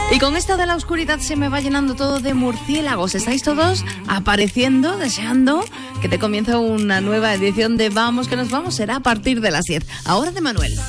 Y con esto de la oscuridad se me va llenando todo de murciélagos. Estáis todos apareciendo, deseando que te comience una nueva edición de Vamos que nos vamos. Será a partir de las 10. Ahora de Manuel.